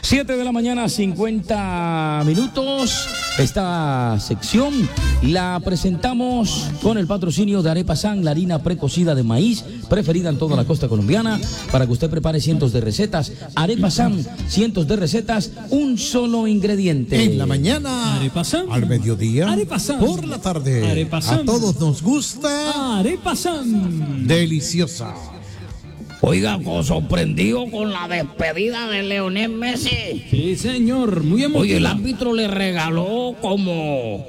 7 de la mañana, 50 minutos. Esta sección la presentamos con el patrocinio de Arepa San, la harina precocida de maíz, preferida en toda la costa colombiana, para que usted prepare cientos de recetas. Arepa San, cientos de recetas, un solo ingrediente. En la mañana, Arepa San. Al mediodía, Arepa San. por la tarde, Arepa San. a todos nos gusta. Arepa San. Deliciosa. Oiga, sorprendido con la despedida de Lionel Messi. Sí, señor, muy emotivo. Oye, el árbitro le regaló como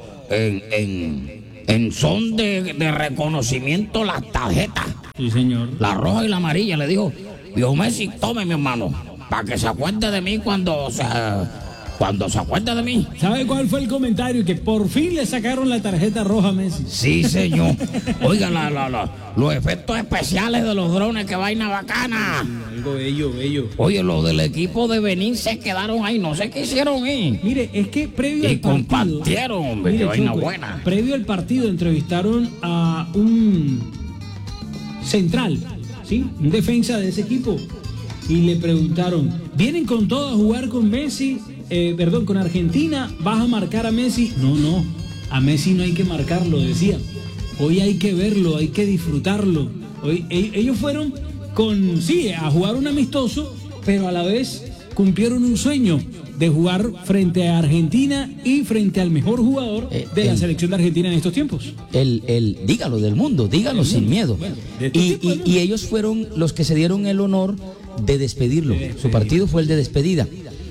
en son de reconocimiento las tarjetas. Sí, señor. La roja y la amarilla. Le dijo, viejo Messi, tome mi hermano, para que se acuerde de mí cuando se acuerde de mí. ¿Sabe cuál fue el comentario? Que por fin le sacaron la tarjeta roja a Messi. Sí, señor. Oiga, los efectos especiales de los drones, que vaina bacana. Algo bello. Oye, los del equipo de Benín se quedaron ahí, no sé qué hicieron ahí. Mire, es que previo al partido... Y compartieron, hombre, mire, qué vaina Choco, buena. Previo al partido entrevistaron a un central, ¿sí? Un defensa de ese equipo. Y le preguntaron, ¿vienen con todo a jugar con Messi? Con Argentina, ¿vas a marcar a Messi? No, a Messi no hay que marcarlo, decía. Hoy hay que verlo, hay que disfrutarlo. Hoy ellos fueron a jugar un amistoso, pero a la vez cumplieron un sueño de jugar frente a Argentina y frente al mejor jugador de la selección de Argentina en estos tiempos. Dígalo del mundo, dígalo sin miedo. Bueno, y ellos fueron los que se dieron el honor de despedirlo. Su partido fue el de despedida.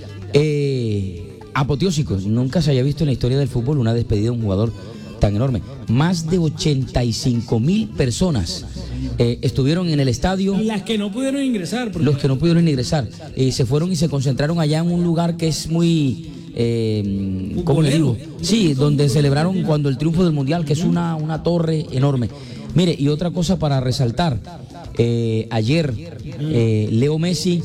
Apoteósico, nunca se haya visto en la historia del fútbol una despedida de un jugador tan enorme. Más de 85,000 personas estuvieron en el estadio. Las que no pudieron ingresar. Los que no pudieron ingresar. Se fueron y se concentraron allá en un lugar que es muy... ¿cómo le digo? Sí, donde celebraron cuando el triunfo del Mundial, que es una torre enorme. Mire, y otra cosa para resaltar. Ayer, Leo Messi...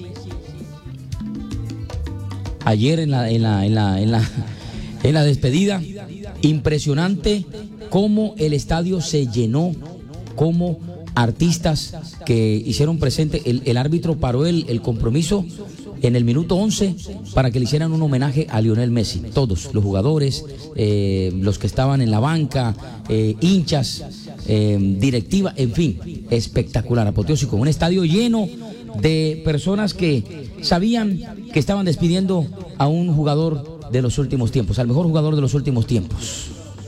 Ayer en la despedida, impresionante cómo el estadio se llenó, cómo artistas que hicieron presente, el árbitro paró el compromiso en el minuto 11 para que le hicieran un homenaje a Lionel Messi. Todos, los jugadores, los que estaban en la banca, hinchas, directiva, en fin, espectacular, apoteósico, un estadio lleno de personas que sabían que estaban despidiendo a un jugador de los últimos tiempos, al mejor jugador de los últimos tiempos.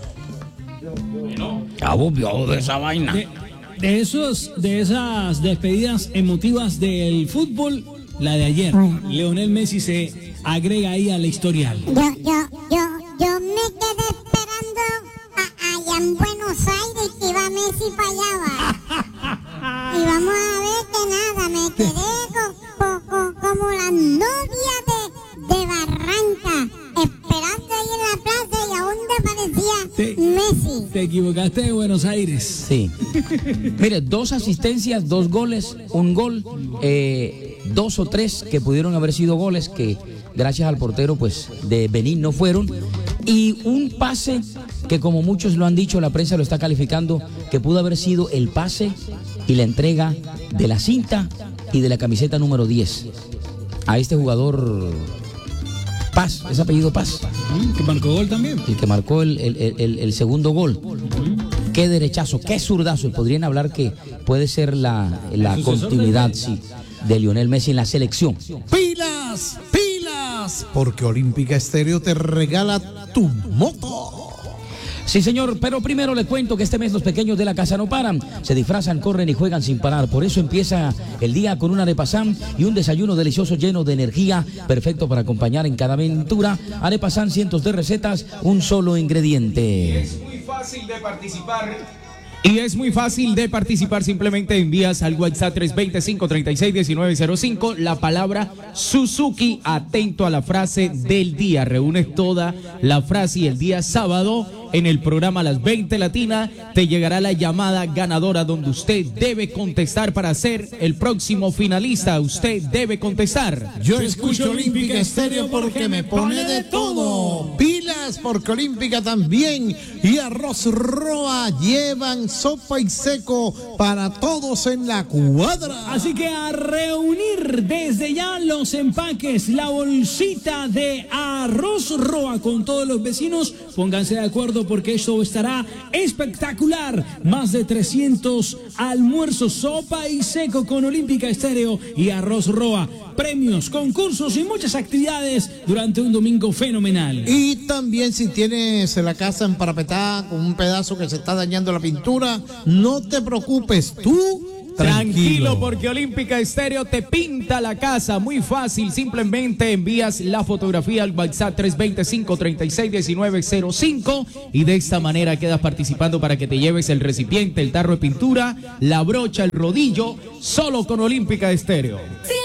Abobio de esa vaina. De esas despedidas emotivas del fútbol, la de ayer. Lionel Messi se agrega ahí a la historial. Yo me quedé esperando allá en Buenos Aires que iba Messi para allá, va. Y vamos a ver que nada, me quedé como la novia de Barranca, esperando ahí en la plaza y aún te parecía Messi. Te equivocaste de Buenos Aires. Sí. Mire, 2 asistencias, 2 goles, un gol, 2 o 3 que pudieron haber sido goles que gracias al portero pues de Benín no fueron, y un pase que, como muchos lo han dicho, la prensa lo está calificando, que pudo haber sido el pase y la entrega de la cinta y de la camiseta número 10 a este jugador Paz, es apellido Paz. Que marcó gol también. El que marcó el segundo gol. Qué derechazo, qué zurdazo. Podrían hablar que puede ser la continuidad, sí, de Lionel Messi en la selección. ¡Pilas! Porque Olímpica Estéreo te regala tu moto. Sí, señor, pero primero le cuento que este mes los pequeños de la casa no paran. Se disfrazan, corren y juegan sin parar. Por eso empieza el día con una arepa San y un desayuno delicioso lleno de energía, perfecto para acompañar en cada aventura. Arepa San, cientos de recetas, un solo ingrediente. Es muy fácil de participar. Simplemente envías al WhatsApp 320-536-1905 la palabra Suzuki, atento a la frase del día. Reúnes toda la frase y el día sábado en el programa Las 20 Latina te llegará la llamada ganadora, donde usted debe contestar para ser el próximo finalista. Usted debe contestar. Yo escucho Olímpica Estéreo porque me pone de todo. ¡Pilas! pilas, porque Olímpica también y Arroz Roa llevan sopa y seco para todos en la cuadra. Así que a reunir desde ya los empaques, la bolsita de Arroz Roa con todos los vecinos. Pónganse de acuerdo porque esto estará espectacular. Más de 300 almuerzos, sopa y seco con Olímpica Estéreo y Arroz Roa. Premios, concursos y muchas actividades durante un domingo fenomenal. Y también si tienes la casa emparapetada con un pedazo que se está dañando la pintura, no te preocupes, tú tranquilo, porque Olímpica Estéreo te pinta la casa. Muy fácil, simplemente envías la fotografía al WhatsApp 325-361905 y de esta manera quedas participando para que te lleves el recipiente, el tarro de pintura, la brocha, el rodillo, solo con Olímpica Estéreo. Sí.